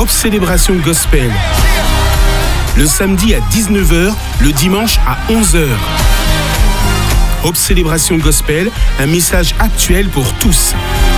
Hope Célébration Gospel. Le samedi à 19h, le dimanche à 11h. Hope Célébration Gospel, un message actuel pour tous.